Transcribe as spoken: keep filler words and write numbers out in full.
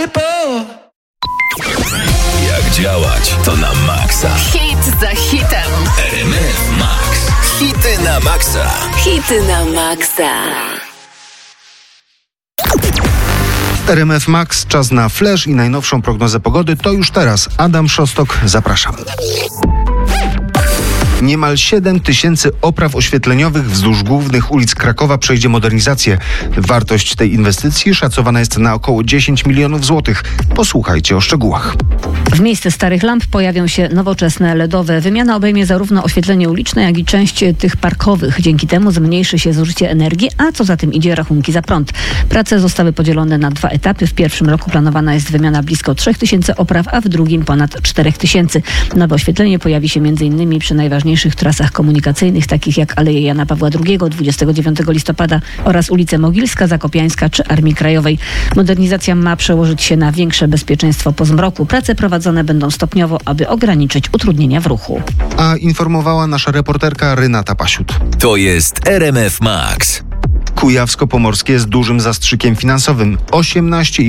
people. Jak działać, to na maksa. Hit za hitem. R M F Max. Hity na maksa. Hity na maksa. R M F Max, czas na flash i najnowszą prognozę pogody. To już teraz. Adam Szostok, zapraszam. Niemal siedem tysięcy opraw oświetleniowych wzdłuż głównych ulic Krakowa przejdzie modernizację. Wartość tej inwestycji szacowana jest na około dziesięć milionów złotych. Posłuchajcie o szczegółach. W miejsce starych lamp pojawią się nowoczesne L E D owe. Wymiana obejmie zarówno oświetlenie uliczne, jak i część tych parkowych. Dzięki temu zmniejszy się zużycie energii, a co za tym idzie rachunki za prąd. Prace zostały podzielone na dwa etapy. W pierwszym roku planowana jest wymiana blisko trzech tysięcy opraw, a w drugim ponad czterech tysięcy. Nowe oświetlenie pojawi się między innymi przy najważniejszych trasach komunikacyjnych, takich jak Aleje Jana Pawła drugiego, dwudziestego dziewiątego listopada oraz ulice Mogilska, Zakopiańska czy Armii Krajowej. Modernizacja ma przełożyć się na większe bezpieczeństwo po zmroku. Prace prowadzone będą stopniowo, aby ograniczyć utrudnienia w ruchu. A informowała nasza reporterka Renata Pasiut. To jest R M F Max. Kujawsko-Pomorskie z dużym zastrzykiem finansowym. osiemnaście